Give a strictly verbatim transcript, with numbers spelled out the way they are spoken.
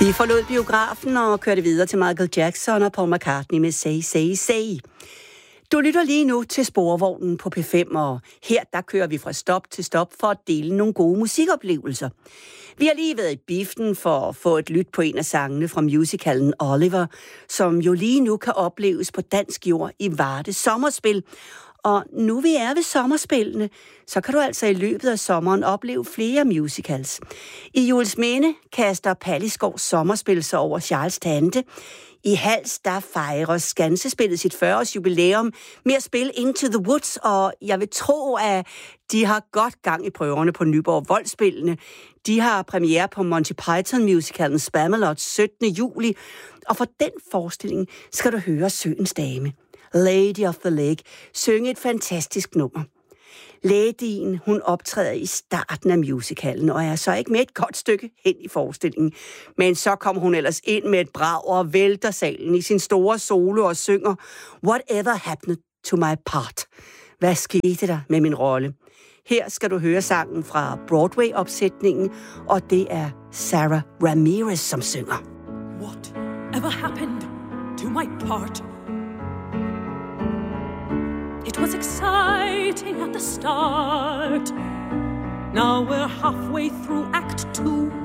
Vi forlod biografen og kørte videre til Michael Jackson og Paul McCartney med Say, Say, Say. Du lytter lige nu til Sporvognen på P fem, og her der kører vi fra stop til stop for at dele nogle gode musikoplevelser. Vi har lige været i biffen for at få et lyt på en af sangene fra musicalen Oliver, som jo lige nu kan opleves på dansk jord i Varde Sommerspil. Og nu vi er ved sommerspillene, så kan du altså i løbet af sommeren opleve flere musicals. I Juelsminde kaster Pallisgaard Sommerspil sig over Charles Tante. I Hals, der fejrer Skansespillet sit fyrre års jubilæum med at spille Into the Woods, og jeg vil tro, at de har godt gang i prøverne på Nyborg Voldspillene. De har premiere på Monty Python-musicalen Spamalot syttende juli, og for den forestilling skal du høre Søens Dame, Lady of the Lake, synge et fantastisk nummer. Ladyen, hun optræder i starten af musicalen, og er så ikke med et godt stykke hen i forestillingen. Men så kommer hun ellers ind med et brag og vælter salen i sin store solo og synger Whatever Happened to My Part. Hvad skete der med min rolle? Her skal du høre sangen fra Broadway-opsætningen, og det er Sarah Ramirez, som synger. Whatever happened to my part? It was exciting at the start. Now we're halfway through Act Two.